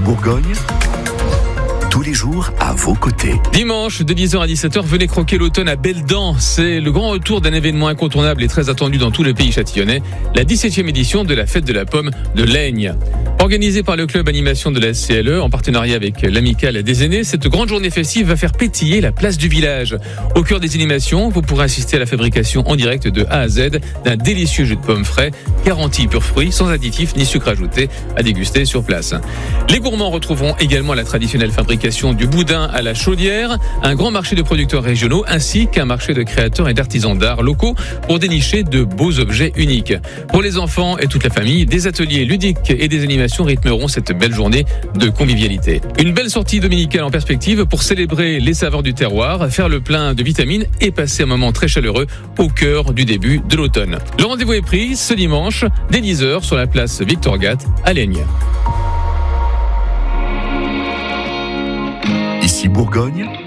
Bourgogne, tous les jours à vos côtés. Dimanche, de 10h à 17h, venez croquer l'automne à Belledent. C'est le grand retour d'un événement incontournable et très attendu dans tout le pays châtillonnais, la 17e édition de la fête de la pomme de Laigne. Organisée par le club animation de la CLE en partenariat avec l'Amicale des aînés, cette grande journée festive va faire pétiller la place du village. Au cœur des animations, vous pourrez assister à la fabrication en direct de A à Z d'un délicieux jus de pommes frais, garanti pur fruit, sans additifs ni sucre ajouté, à déguster sur place. Les gourmands retrouveront également la traditionnelle fabrication du boudin à la chaudière, un grand marché de producteurs régionaux ainsi qu'un marché de créateurs et d'artisans d'art locaux pour dénicher de beaux objets uniques. Pour les enfants et toute la famille, des ateliers ludiques et des animations rythmeront cette belle journée de convivialité. Une belle sortie dominicale en perspective pour célébrer les saveurs du terroir, faire le plein de vitamines et passer un moment très chaleureux au cœur du début de l'automne. Le rendez-vous est pris ce dimanche dès 10h sur la place Victor Gat à Laigne. Ici Bourgogne,